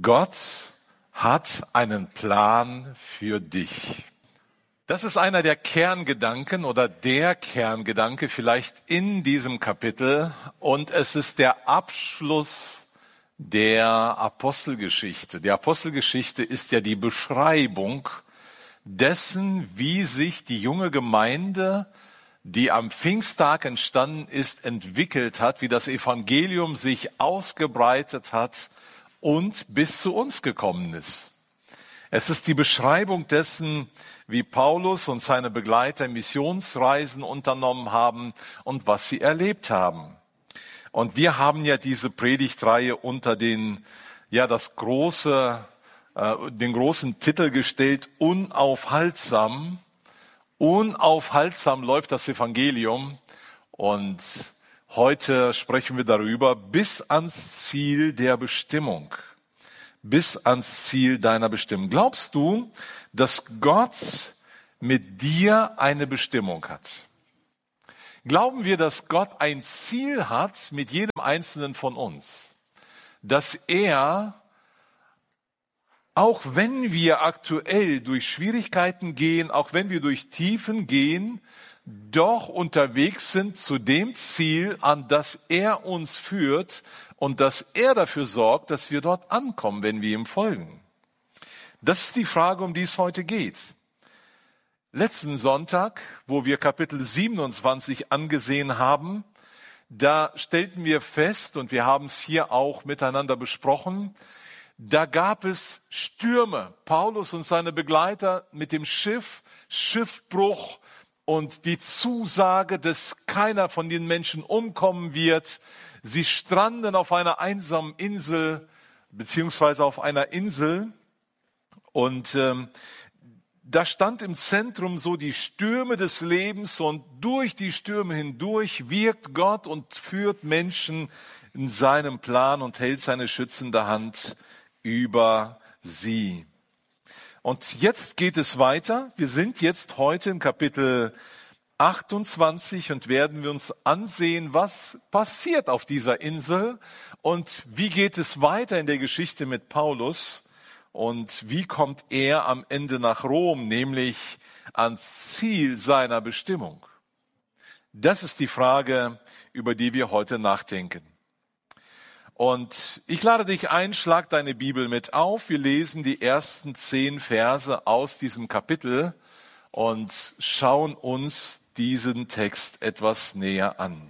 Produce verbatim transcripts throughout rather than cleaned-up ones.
Gott hat einen Plan für dich. Das ist einer der Kerngedanken oder der Kerngedanke vielleicht in diesem Kapitel und es ist der Abschluss der Apostelgeschichte. Die Apostelgeschichte ist ja die Beschreibung dessen, wie sich die junge Gemeinde, die am Pfingsttag entstanden ist, entwickelt hat, wie das Evangelium sich ausgebreitet hat und bis zu uns gekommen ist. Es ist die Beschreibung dessen, wie Paulus und seine Begleiter Missionsreisen unternommen haben und was sie erlebt haben. Und wir haben ja diese Predigtreihe unter den, ja, das große, äh, den großen Titel gestellt, unaufhaltsam. Unaufhaltsam läuft das Evangelium. Und heute sprechen wir darüber, bis ans Ziel der Bestimmung. Bis ans Ziel deiner Bestimmung. Glaubst du, dass Gott mit dir eine Bestimmung hat? Glauben wir, dass Gott ein Ziel hat mit jedem Einzelnen von uns? Dass er, auch wenn wir aktuell durch Schwierigkeiten gehen, auch wenn wir durch Tiefen gehen, doch unterwegs sind zu dem Ziel, an das er uns führt und dass er dafür sorgt, dass wir dort ankommen, wenn wir ihm folgen. Das ist die Frage, um die es heute geht. Letzten Sonntag, wo wir Kapitel siebenundzwanzig angesehen haben, da stellten wir fest, und wir haben es hier auch miteinander besprochen, da gab es Stürme. Paulus und seine Begleiter mit dem Schiff, Schiffbruch und die Zusage, dass keiner von den Menschen umkommen wird. Sie stranden auf einer einsamen Insel, beziehungsweise auf einer Insel. Und ähm, da stand im Zentrum so die Stürme des Lebens und durch die Stürme hindurch wirkt Gott und führt Menschen in seinem Plan und hält seine schützende Hand über sie. Und jetzt geht es weiter. Wir sind jetzt heute in Kapitel achtundzwanzig und werden wir uns ansehen, was passiert auf dieser Insel und wie geht es weiter in der Geschichte mit Paulus und wie kommt er am Ende nach Rom, nämlich ans Ziel seiner Bestimmung. Das ist die Frage, über die wir heute nachdenken. Und ich lade dich ein, schlag deine Bibel mit auf. Wir lesen die ersten zehn Verse aus diesem Kapitel und schauen uns diesen Text etwas näher an.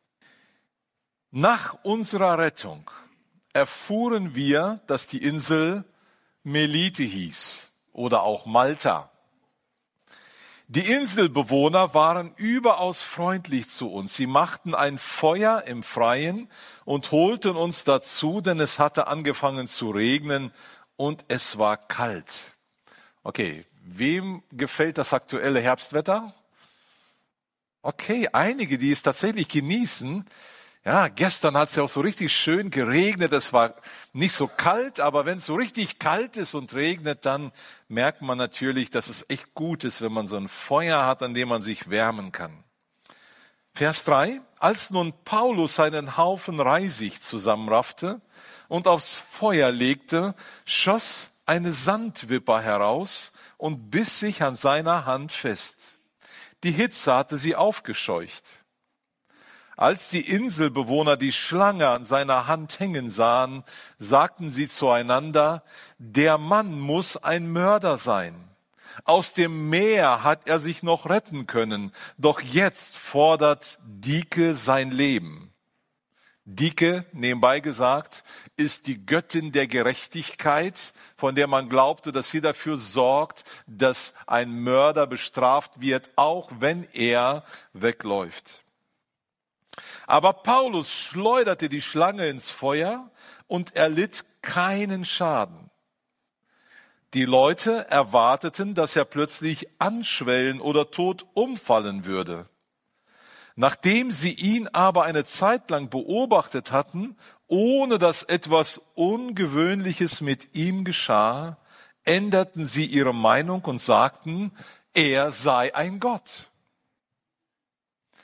Nach unserer Rettung erfuhren wir, dass die Insel Melite hieß oder auch Malta. Die Inselbewohner waren überaus freundlich zu uns. Sie machten ein Feuer im Freien und holten uns dazu, denn es hatte angefangen zu regnen und es war kalt. Okay, wem gefällt das aktuelle Herbstwetter? Okay, einige, die es tatsächlich genießen. Ja, gestern hat es ja auch so richtig schön geregnet. Es war nicht so kalt, aber wenn es so richtig kalt ist und regnet, dann merkt man natürlich, dass es echt gut ist, wenn man so ein Feuer hat, an dem man sich wärmen kann. Vers drei. Als nun Paulus seinen Haufen Reisig zusammenraffte und aufs Feuer legte, schoss eine Sandwipper heraus und biss sich an seiner Hand fest. Die Hitze hatte sie aufgescheucht. Als die Inselbewohner die Schlange an seiner Hand hängen sahen, sagten sie zueinander, der Mann muss ein Mörder sein. Aus dem Meer hat er sich noch retten können, doch jetzt fordert Dike sein Leben. Dike, nebenbei gesagt, ist die Göttin der Gerechtigkeit, von der man glaubte, dass sie dafür sorgt, dass ein Mörder bestraft wird, auch wenn er wegläuft. Aber Paulus schleuderte die Schlange ins Feuer und erlitt keinen Schaden. Die Leute erwarteten, dass er plötzlich anschwellen oder tot umfallen würde. Nachdem sie ihn aber eine Zeit lang beobachtet hatten, ohne dass etwas Ungewöhnliches mit ihm geschah, änderten sie ihre Meinung und sagten, er sei ein Gott.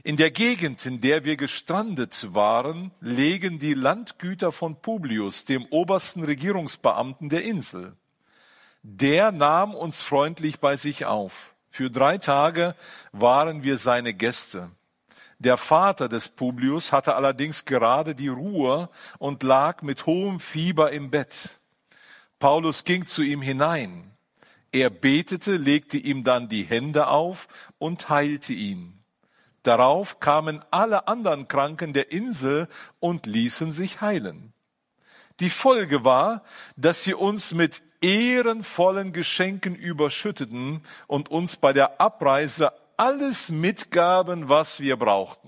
In der Gegend, in der wir gestrandet waren, legen die Landgüter von Publius, dem obersten Regierungsbeamten der Insel. Der nahm uns freundlich bei sich auf. Für drei Tage waren wir seine Gäste. Der Vater des Publius hatte allerdings gerade die Ruhe und lag mit hohem Fieber im Bett. Paulus ging zu ihm hinein. Er betete, legte ihm dann die Hände auf und heilte ihn. Darauf kamen alle anderen Kranken der Insel und ließen sich heilen. Die Folge war, dass sie uns mit ehrenvollen Geschenken überschütteten und uns bei der Abreise alles mitgaben, was wir brauchten.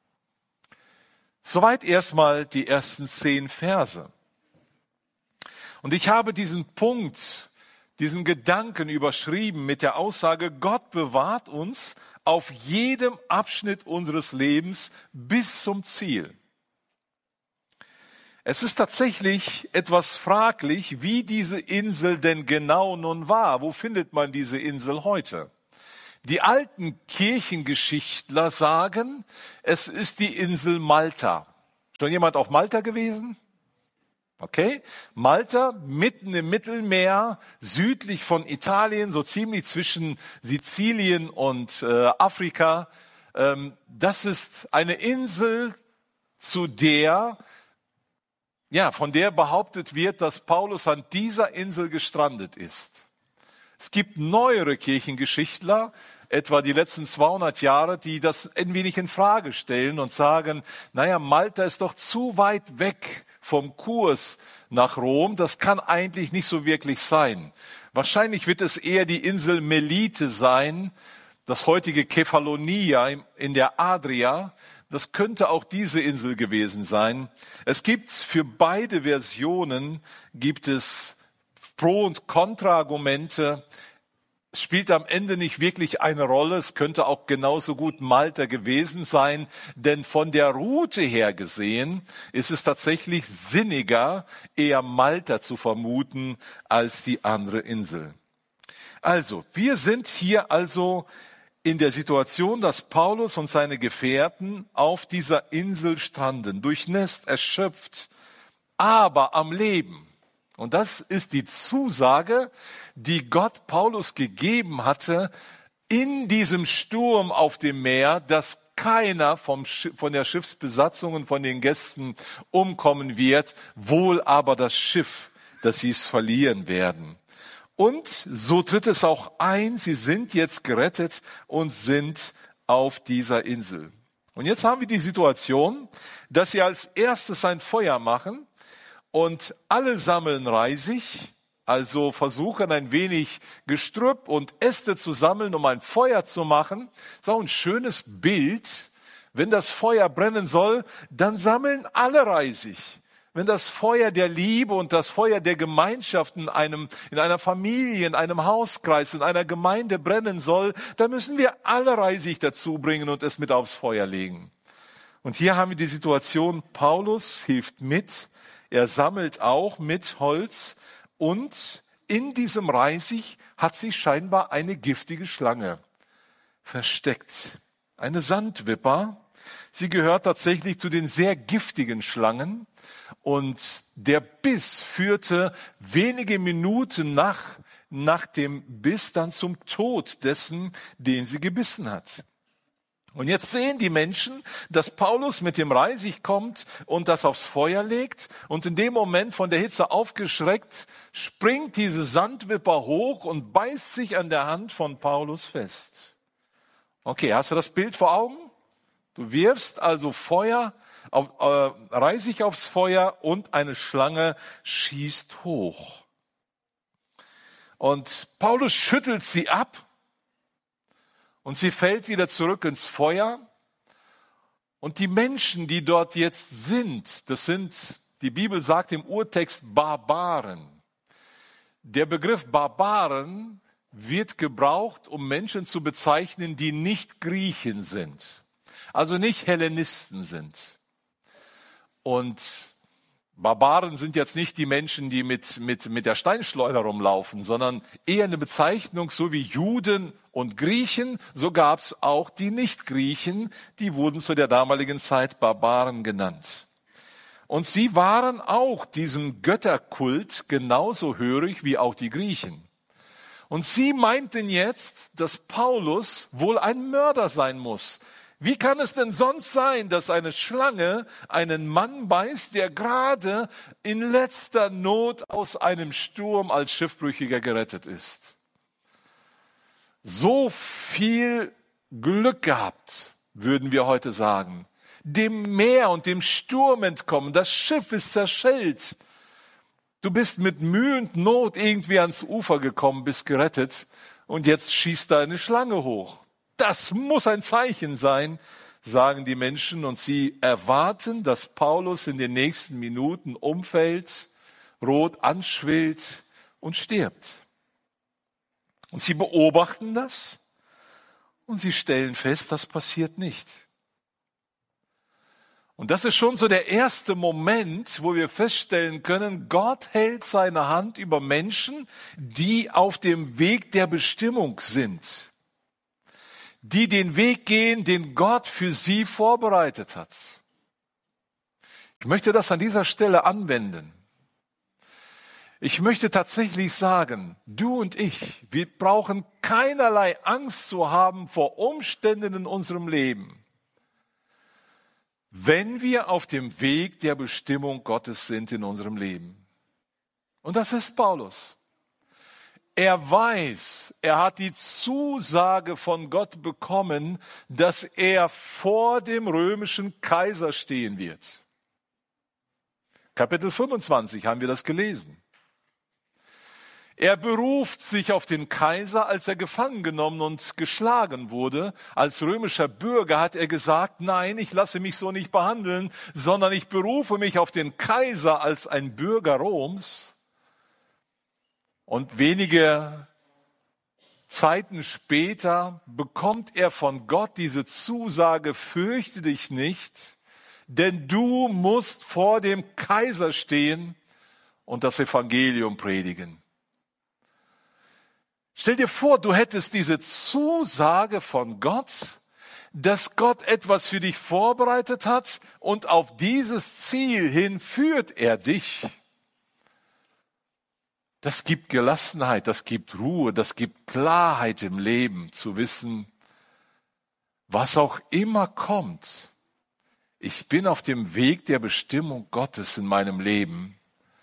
Soweit erstmal die ersten zehn Verse. Und ich habe diesen Punkt, diesen Gedanken überschrieben mit der Aussage, Gott bewahrt uns auf jedem Abschnitt unseres Lebens bis zum Ziel. Es ist tatsächlich etwas fraglich, wie diese Insel denn genau nun war. Wo findet man diese Insel heute? Die alten Kirchengeschichtler sagen, es ist die Insel Malta. Schon jemand auf Malta gewesen? Okay, Malta, mitten im Mittelmeer, südlich von Italien, so ziemlich zwischen Sizilien und äh, Afrika. Ähm, das ist eine Insel, zu der, ja, von der behauptet wird, dass Paulus an dieser Insel gestrandet ist. Es gibt neuere Kirchengeschichtler, etwa die letzten zweihundert Jahre, die das ein wenig in Frage stellen und sagen, naja, Malta ist doch zu weit weg vom Kurs nach Rom. Das kann eigentlich nicht so wirklich sein. Wahrscheinlich wird es eher die Insel Melite sein, das heutige Kefalonia in der Adria. Das könnte auch diese Insel gewesen sein. Es gibt für beide Versionen gibt es Pro- und Kontraargumente. Es spielt am Ende nicht wirklich eine Rolle. Es könnte auch genauso gut Malta gewesen sein, denn von der Route her gesehen ist es tatsächlich sinniger, eher Malta zu vermuten als die andere Insel. Also, wir sind hier also in der Situation, dass Paulus und seine Gefährten auf dieser Insel stranden, durchnässt, erschöpft, aber am Leben. Und das ist die Zusage, die Gott Paulus gegeben hatte in diesem Sturm auf dem Meer, dass keiner vom Schiff, von der Schiffsbesatzung und von den Gästen umkommen wird, wohl aber das Schiff, dass sie es verlieren werden. Und so tritt es auch ein, sie sind jetzt gerettet und sind auf dieser Insel. Und jetzt haben wir die Situation, dass sie als erstes ein Feuer machen, und alle sammeln Reisig, also versuchen ein wenig Gestrüpp und Äste zu sammeln, um ein Feuer zu machen. Das ist auch ein schönes Bild. Wenn das Feuer brennen soll, dann sammeln alle Reisig. Wenn das Feuer der Liebe und das Feuer der Gemeinschaft in einem, in einer Familie, in einem Hauskreis, in einer Gemeinde brennen soll, dann müssen wir alle Reisig dazu bringen und es mit aufs Feuer legen. Und hier haben wir die Situation, Paulus hilft mit. Er sammelt auch mit Holz und in diesem Reisig hat sich scheinbar eine giftige Schlange versteckt. Eine Sandwipper. Sie gehört tatsächlich zu den sehr giftigen Schlangen und der Biss führte wenige Minuten nach, nach dem Biss dann zum Tod dessen, den sie gebissen hat. Und jetzt sehen die Menschen, dass Paulus mit dem Reisig kommt und das aufs Feuer legt. Und in dem Moment, von der Hitze aufgeschreckt, springt diese Sandwipper hoch und beißt sich an der Hand von Paulus fest. Okay, hast du das Bild vor Augen? Du wirfst also Feuer, auf, äh, Reisig aufs Feuer und eine Schlange schießt hoch. Und Paulus schüttelt sie ab. Und sie fällt wieder zurück ins Feuer. Und die Menschen, die dort jetzt sind, das sind, die Bibel sagt im Urtext Barbaren. Der Begriff Barbaren wird gebraucht, um Menschen zu bezeichnen, die nicht Griechen sind. Also nicht Hellenisten sind. Und Barbaren sind jetzt nicht die Menschen, die mit, mit, mit der Steinschleuder rumlaufen, sondern eher eine Bezeichnung, so wie Juden und Griechen, so gab es auch die Nicht-Griechen, die wurden zu der damaligen Zeit Barbaren genannt. Und sie waren auch diesem Götterkult genauso hörig wie auch die Griechen. Und sie meinten jetzt, dass Paulus wohl ein Mörder sein muss. Wie kann es denn sonst sein, dass eine Schlange einen Mann beißt, der gerade in letzter Not aus einem Sturm als Schiffbrüchiger gerettet ist? So viel Glück gehabt, würden wir heute sagen. Dem Meer und dem Sturm entkommen. Das Schiff ist zerschellt. Du bist mit Mühe und Not irgendwie ans Ufer gekommen, bist gerettet und jetzt schießt da eine Schlange hoch. Das muss ein Zeichen sein, sagen die Menschen, und sie erwarten, dass Paulus in den nächsten Minuten umfällt, rot anschwillt und stirbt. Und sie beobachten das und sie stellen fest, das passiert nicht. Und das ist schon so der erste Moment, wo wir feststellen können, Gott hält seine Hand über Menschen, die auf dem Weg der Bestimmung sind, die den Weg gehen, den Gott für sie vorbereitet hat. Ich möchte das an dieser Stelle anwenden. Ich möchte tatsächlich sagen, du und ich, wir brauchen keinerlei Angst zu haben vor Umständen in unserem Leben, wenn wir auf dem Weg der Bestimmung Gottes sind in unserem Leben. Und das ist Paulus. Er weiß, er hat die Zusage von Gott bekommen, dass er vor dem römischen Kaiser stehen wird. Kapitel fünfundzwanzig haben wir das gelesen. Er beruft sich auf den Kaiser, als er gefangen genommen und geschlagen wurde. Als römischer Bürger hat er gesagt, nein, ich lasse mich so nicht behandeln, sondern ich berufe mich auf den Kaiser als ein Bürger Roms. Und wenige Zeiten später bekommt er von Gott diese Zusage, fürchte dich nicht, denn du musst vor dem Kaiser stehen und das Evangelium predigen. Stell dir vor, du hättest diese Zusage von Gott, dass Gott etwas für dich vorbereitet hat und auf dieses Ziel hin führt er dich. Das gibt Gelassenheit, das gibt Ruhe, das gibt Klarheit im Leben, zu wissen, was auch immer kommt. Ich bin auf dem Weg der Bestimmung Gottes in meinem Leben.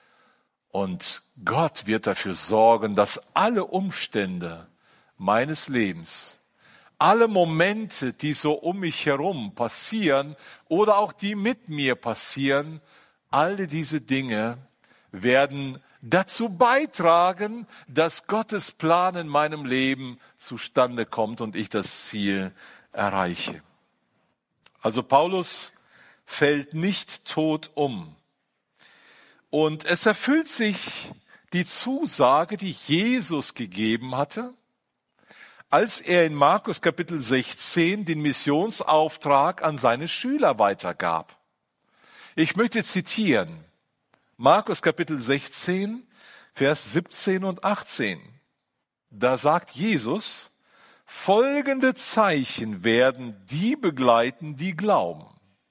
Und Gott wird dafür sorgen, dass alle Umstände meines Lebens, alle Momente, die so um mich herum passieren oder auch die mit mir passieren, alle diese Dinge werden dazu beitragen, dass Gottes Plan in meinem Leben zustande kommt und ich das Ziel erreiche. Also Paulus fällt nicht tot um. Und es erfüllt sich die Zusage, die Jesus gegeben hatte, als er in Markus Kapitel sechzehn den Missionsauftrag an seine Schüler weitergab. Ich möchte zitieren, Markus Kapitel sechzehn, Vers siebzehn und achtzehn. Da sagt Jesus, folgende Zeichen werden die begleiten, die glauben.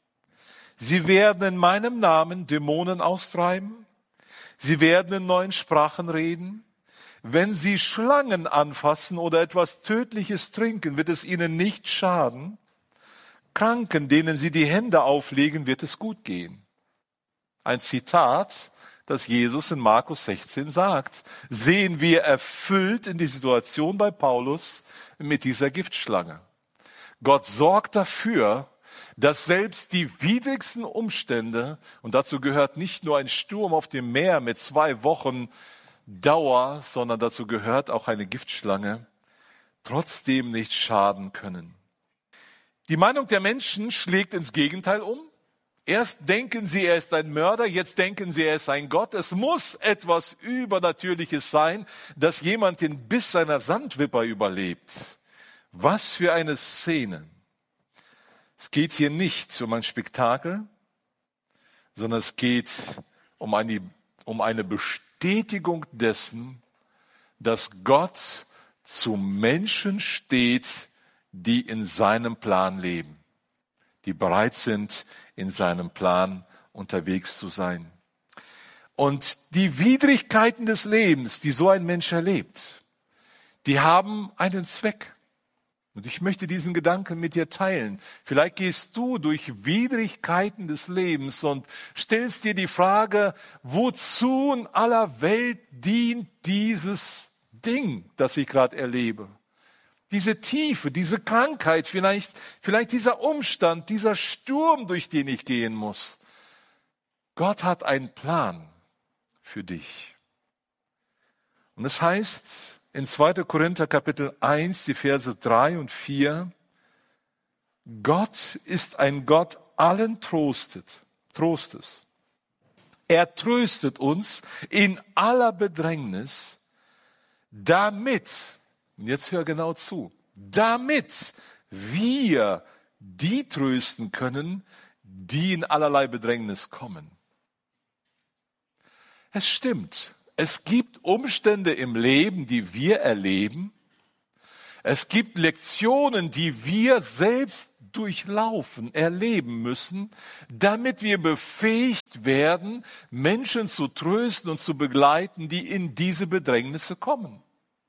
Sie werden in meinem Namen Dämonen austreiben. Sie werden in neuen Sprachen reden. Wenn sie Schlangen anfassen oder etwas Tödliches trinken, wird es ihnen nicht schaden. Kranken, denen sie die Hände auflegen, wird es gut gehen. Ein Zitat, das Jesus in Markus sechzehn sagt, sehen wir erfüllt in die Situation bei Paulus mit dieser Giftschlange. Gott sorgt dafür, dass selbst die widrigsten Umstände, und dazu gehört nicht nur ein Sturm auf dem Meer mit zwei Wochen Dauer, sondern dazu gehört auch eine Giftschlange, trotzdem nicht schaden können. Die Meinung der Menschen schlägt ins Gegenteil um. Erst denken sie, er ist ein Mörder, jetzt denken sie, er ist ein Gott. Es muss etwas Übernatürliches sein, dass jemand den Biss seiner Sandwipper überlebt. Was für eine Szene. Es geht hier nicht um ein Spektakel, sondern es geht um eine, um eine Bestätigung dessen, dass Gott zu Menschen steht, die in seinem Plan leben, die bereit sind, in seinem Plan unterwegs zu sein. Und die Widrigkeiten des Lebens, die so ein Mensch erlebt, die haben einen Zweck. Und ich möchte diesen Gedanken mit dir teilen. Vielleicht gehst du durch Widrigkeiten des Lebens und stellst dir die Frage, wozu in aller Welt dient dieses Ding, das ich gerade erlebe? Diese Tiefe, diese Krankheit, vielleicht, vielleicht dieser Umstand, dieser Sturm, durch den ich gehen muss. Gott hat einen Plan für dich. Und es heißt in zweiter Korinther Kapitel eins, die Verse drei und vier, Gott ist ein Gott allen Trostet, Trostes. Er tröstet uns in aller Bedrängnis, damit, und jetzt hör genau zu, damit wir die trösten können, die in allerlei Bedrängnis kommen. Es stimmt, es gibt Umstände im Leben, die wir erleben. Es gibt Lektionen, die wir selbst durchlaufen, erleben müssen, damit wir befähigt werden, Menschen zu trösten und zu begleiten, die in diese Bedrängnisse kommen.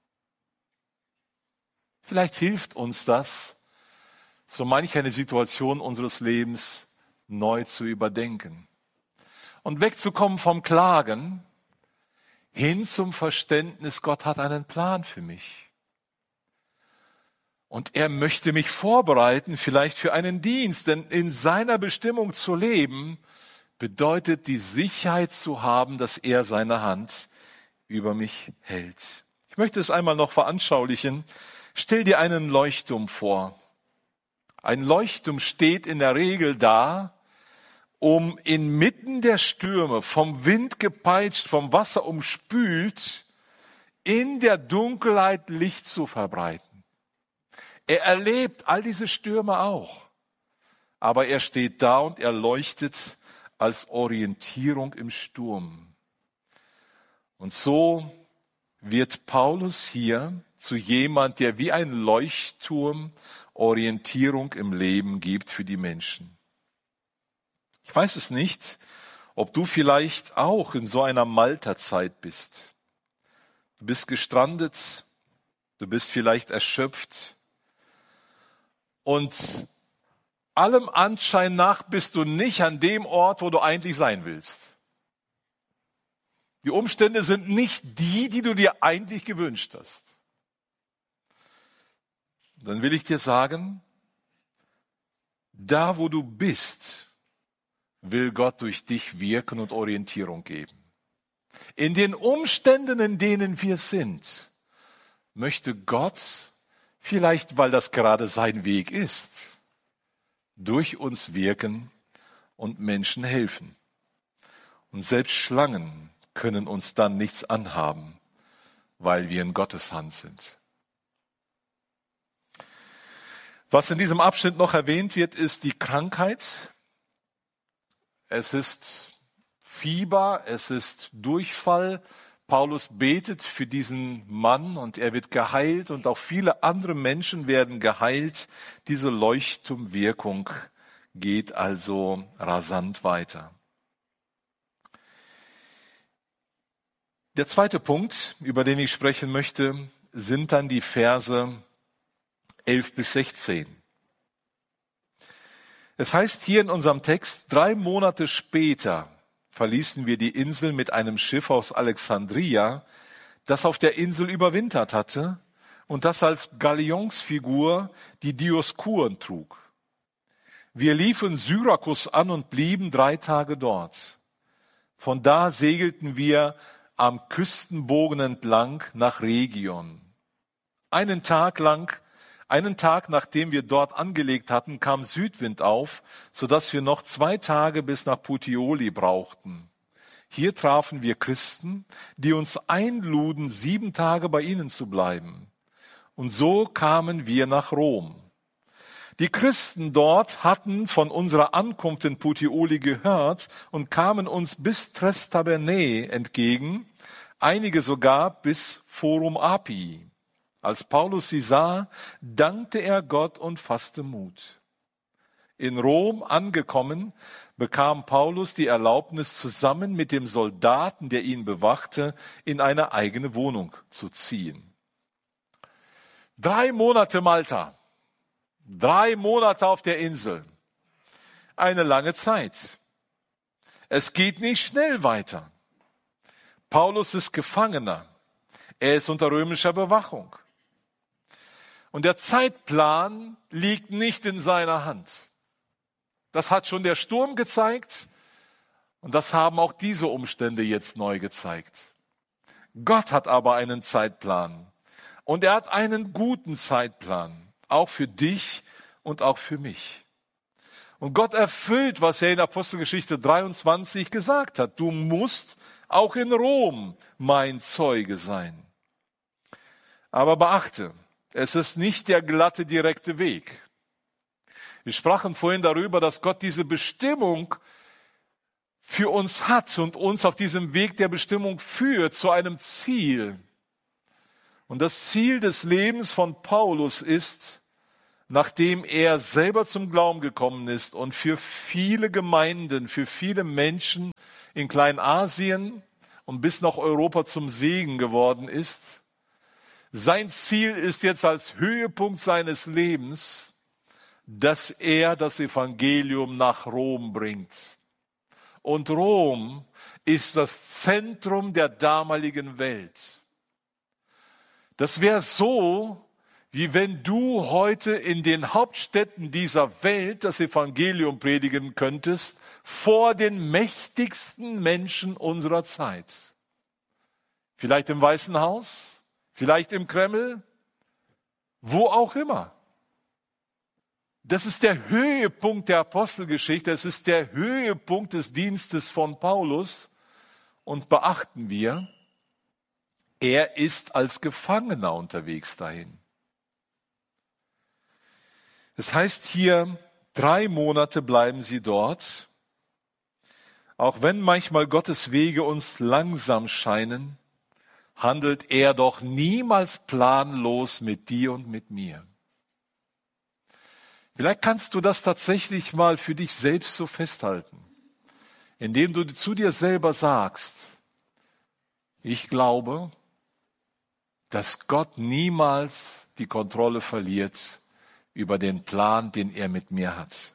Vielleicht hilft uns das, so manch eine Situation unseres Lebens neu zu überdenken und wegzukommen vom Klagen hin zum Verständnis, Gott hat einen Plan für mich. Und er möchte mich vorbereiten, vielleicht für einen Dienst, denn in seiner Bestimmung zu leben, bedeutet die Sicherheit zu haben, dass er seine Hand über mich hält. Ich möchte es einmal noch veranschaulichen. Stell dir einen Leuchtturm vor. Ein Leuchtturm steht in der Regel da, um inmitten der Stürme, vom Wind gepeitscht, vom Wasser umspült, in der Dunkelheit Licht zu verbreiten. Er erlebt all diese Stürme auch, aber er steht da und er leuchtet als Orientierung im Sturm. Und so wird Paulus hier zu jemand, der wie ein Leuchtturm Orientierung im Leben gibt für die Menschen. Ich weiß es nicht, ob du vielleicht auch in so einer Malterzeit bist. Du bist gestrandet, du bist vielleicht erschöpft und allem Anschein nach bist du nicht an dem Ort, wo du eigentlich sein willst. Die Umstände sind nicht die, die du dir eigentlich gewünscht hast. Dann will ich dir sagen, da wo du bist, will Gott durch dich wirken und Orientierung geben. In den Umständen, in denen wir sind, möchte Gott, vielleicht weil das gerade sein Weg ist, durch uns wirken und Menschen helfen. Und selbst Schlangen können uns dann nichts anhaben, weil wir in Gottes Hand sind. Was in diesem Abschnitt noch erwähnt wird, ist die Krankheit. Es ist Fieber, es ist Durchfall. Paulus betet für diesen Mann und er wird geheilt und auch viele andere Menschen werden geheilt. Diese Leuchtturmwirkung geht also rasant weiter. Der zweite Punkt, über den ich sprechen möchte, sind dann die Verse elf bis sechzehn. Es heißt hier in unserem Text, drei Monate später verließen wir die Insel mit einem Schiff aus Alexandria, das auf der Insel überwintert hatte und das als Galionsfigur die Dioskuren trug. Wir liefen Syrakus an und blieben drei Tage dort. Von da segelten wir am Küstenbogen entlang nach Rhegion. Einen Tag lang Einen Tag, nachdem wir dort angelegt hatten, kam Südwind auf, sodass wir noch zwei Tage bis nach Puteoli brauchten. Hier trafen wir Christen, die uns einluden, sieben Tage bei ihnen zu bleiben. Und so kamen wir nach Rom. Die Christen dort hatten von unserer Ankunft in Puteoli gehört und kamen uns bis Tres Tabernae entgegen, einige sogar bis Forum Apii. Als Paulus sie sah, dankte er Gott und fasste Mut. In Rom angekommen, bekam Paulus die Erlaubnis, zusammen mit dem Soldaten, der ihn bewachte, in eine eigene Wohnung zu ziehen. Drei Monate Malta, drei Monate auf der Insel, eine lange Zeit. Es geht nicht schnell weiter. Paulus ist Gefangener, er ist unter römischer Bewachung. Und der Zeitplan liegt nicht in seiner Hand. Das hat schon der Sturm gezeigt und das haben auch diese Umstände jetzt neu gezeigt. Gott hat aber einen Zeitplan und er hat einen guten Zeitplan, auch für dich und auch für mich. Und Gott erfüllt, was er in Apostelgeschichte dreiundzwanzig gesagt hat. Du musst auch in Rom mein Zeuge sein. Aber beachte, es ist nicht der glatte, direkte Weg. Wir sprachen vorhin darüber, dass Gott diese Bestimmung für uns hat und uns auf diesem Weg der Bestimmung führt zu einem Ziel. Und das Ziel des Lebens von Paulus ist, nachdem er selber zum Glauben gekommen ist und für viele Gemeinden, für viele Menschen in Kleinasien und bis nach Europa zum Segen geworden ist, sein Ziel ist jetzt als Höhepunkt seines Lebens, dass er das Evangelium nach Rom bringt. Und Rom ist das Zentrum der damaligen Welt. Das wäre so, wie wenn du heute in den Hauptstädten dieser Welt das Evangelium predigen könntest, vor den mächtigsten Menschen unserer Zeit. Vielleicht im Weißen Haus, vielleicht im Kreml, wo auch immer. Das ist der Höhepunkt der Apostelgeschichte, es ist der Höhepunkt des Dienstes von Paulus. Und beachten wir, er ist als Gefangener unterwegs dahin. Das heißt hier, drei Monate bleiben sie dort. Auch wenn manchmal Gottes Wege uns langsam scheinen, handelt er doch niemals planlos mit dir und mit mir. Vielleicht kannst du das tatsächlich mal für dich selbst so festhalten, indem du zu dir selber sagst, ich glaube, dass Gott niemals die Kontrolle verliert über den Plan, den er mit mir hat.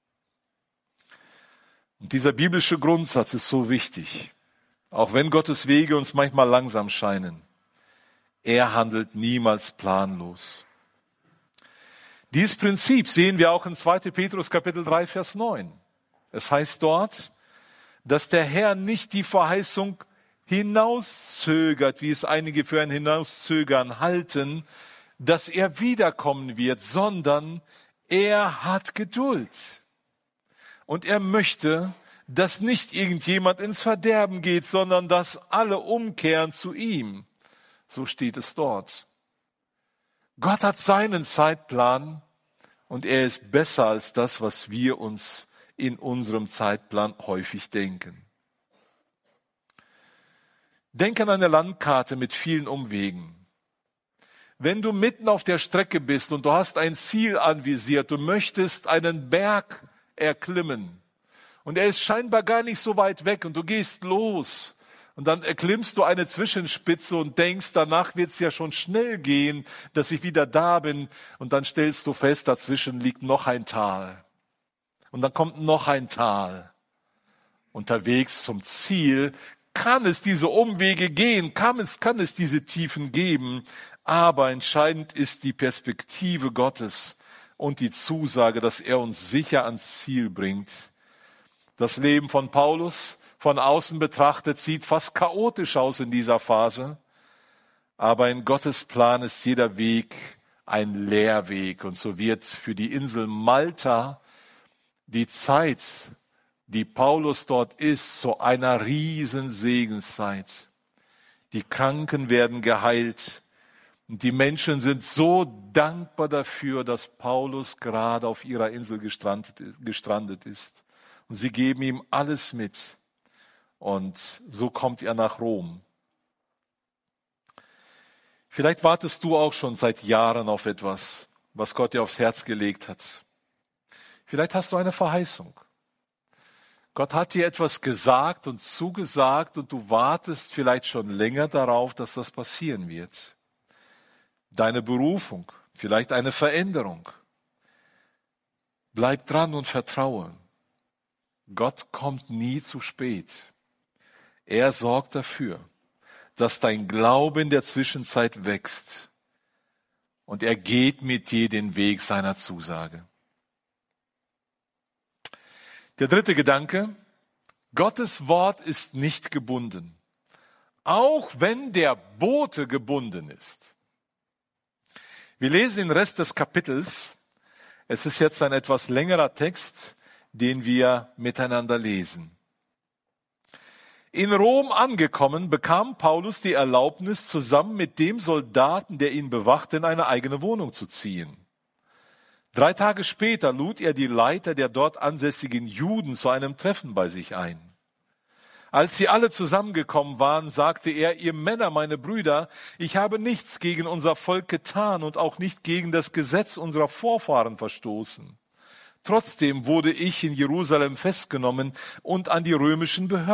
Und dieser biblische Grundsatz ist so wichtig, auch wenn Gottes Wege uns manchmal langsam scheinen. Er handelt niemals planlos. Dieses Prinzip sehen wir auch in zweiter Petrus Kapitel drei, Vers neun. Es heißt dort, dass der Herr nicht die Verheißung hinauszögert, wie es einige für ein Hinauszögern halten, dass er wiederkommen wird, sondern er hat Geduld. Und er möchte, dass nicht irgendjemand ins Verderben geht, sondern dass alle umkehren zu ihm. So steht es dort. Gott hat seinen Zeitplan und er ist besser als das, was wir uns in unserem Zeitplan häufig denken. Denk an eine Landkarte mit vielen Umwegen. Wenn du mitten auf der Strecke bist und du hast ein Ziel anvisiert, du möchtest einen Berg erklimmen und er ist scheinbar gar nicht so weit weg und du gehst los und dann erklimmst du eine Zwischenspitze und denkst, danach wird es ja schon schnell gehen, dass ich wieder da bin und dann stellst du fest, dazwischen liegt noch ein Tal und dann kommt noch ein Tal. Unterwegs zum Ziel kann es diese Umwege gehen, kann es, kann es diese Tiefen geben, aber entscheidend ist die Perspektive Gottes und die Zusage, dass er uns sicher ans Ziel bringt. Das Leben von Paulus von außen betrachtet sieht fast chaotisch aus in dieser Phase, aber in Gottes Plan ist jeder Weg ein Lehrweg und so wird für die Insel Malta die Zeit, die Paulus dort ist, zu einer riesen Segenszeit. Die Kranken werden geheilt, Und die Menschen sind so dankbar dafür, dass Paulus gerade auf ihrer Insel gestrandet, gestrandet ist. Und sie geben ihm alles mit. Und so kommt er nach Rom. Vielleicht wartest du auch schon seit Jahren auf etwas, was Gott dir aufs Herz gelegt hat. Vielleicht hast du eine Verheißung. Gott hat dir etwas gesagt und zugesagt und du wartest vielleicht schon länger darauf, dass das passieren wird. Deine Berufung, vielleicht eine Veränderung. Bleib dran und vertraue. Gott kommt nie zu spät. Er sorgt dafür, dass dein Glaube in der Zwischenzeit wächst. Und er geht mit dir den Weg seiner Zusage. Der dritte Gedanke: Gottes Wort ist nicht gebunden, auch wenn der Bote gebunden ist. Wir lesen den Rest des Kapitels. Es ist jetzt ein etwas längerer Text, den wir miteinander lesen. In Rom angekommen, bekam Paulus die Erlaubnis, zusammen mit dem Soldaten, der ihn bewachte, in eine eigene Wohnung zu ziehen. Drei Tage später lud er die Leiter der dort ansässigen Juden zu einem Treffen bei sich ein. Als sie alle zusammengekommen waren, sagte er: Ihr Männer, meine Brüder, ich habe nichts gegen unser Volk getan und auch nicht gegen das Gesetz unserer Vorfahren verstoßen. Trotzdem wurde ich in Jerusalem festgenommen und an die römischen Behörden